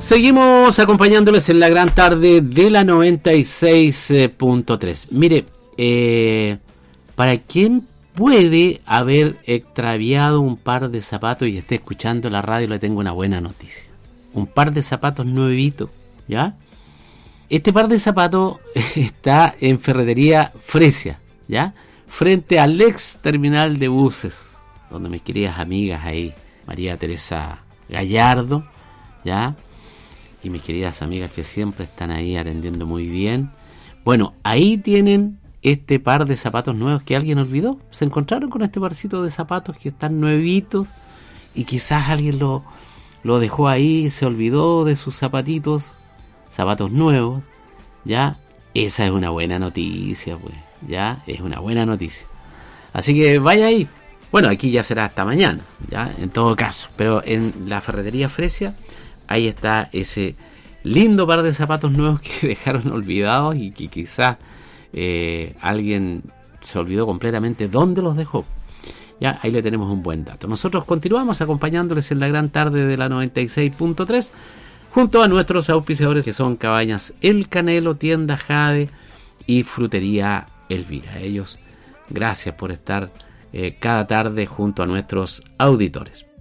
Seguimos acompañándoles en la gran tarde de la 96.3. Mire, para quien puede haber extraviado un par de zapatos y esté escuchando la radio, le tengo una buena noticia. Un par de zapatos nuevitos, ¿ya? Este par de zapatos está en Ferretería Fresia, ¿ya? Frente al ex terminal de buses, donde mis queridas amigas ahí, María Teresa Gallardo, ¿ya? Y mis queridas amigas que siempre están ahí atendiendo muy bien. Bueno, ahí tienen este par de zapatos nuevos que alguien olvidó. Se encontraron con este parcito de zapatos que están nuevitos y quizás alguien lo dejó ahí, se olvidó de sus zapatos nuevos, ¿ya? Esa es una buena noticia, pues, ¿ya? Es una buena noticia. Así que vaya ahí. Bueno, aquí ya será hasta mañana, ¿ya? En todo caso. Pero en la Ferretería Fresia, ahí está ese lindo par de zapatos nuevos que dejaron olvidados y que quizás alguien se olvidó completamente dónde los dejó. Ya, ahí le tenemos un buen dato. Nosotros continuamos acompañándoles en la gran tarde de la 96.3 junto a nuestros auspiciadores que son Cabañas El Canelo, Tienda Jade y Frutería Elvira. A ellos, gracias por estar cada tarde junto a nuestros auditores.